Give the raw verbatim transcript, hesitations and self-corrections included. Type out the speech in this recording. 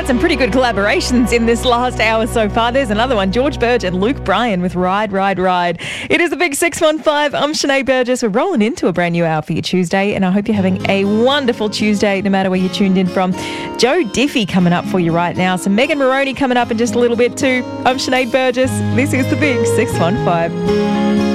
had some pretty good collaborations in this last hour so far. There's another one, George Burge and Luke Bryan with Ride, Ride, Ride. It is the Big six one five. I'm Sinead Burgess. We're rolling into a brand new hour for your Tuesday, and I hope you're having a wonderful Tuesday no matter where you're tuned in from. Joe Diffie coming up for you right now. Some Megan Moroney coming up in just a little bit too. I'm Sinead Burgess. This is the Big six one five.